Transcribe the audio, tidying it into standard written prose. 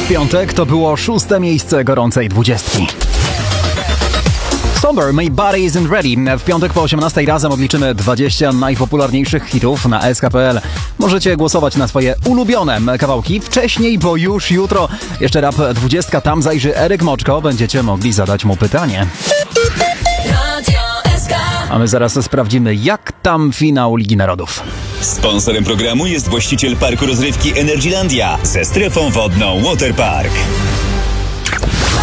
piątek to było 6. miejsce gorącej 20. Somber, My Body Isn't Ready. W piątek po 18 razem odliczymy 20 najpopularniejszych hitów na SK.pl. Możecie głosować na swoje ulubione kawałki wcześniej, bo już jutro jeszcze rap 20, tam zajrzy Eryk Moczko. Będziecie mogli zadać mu pytanie. A my zaraz sprawdzimy, jak tam finał Ligi Narodów. Sponsorem programu jest właściciel parku rozrywki Energylandia ze strefą wodną Waterpark.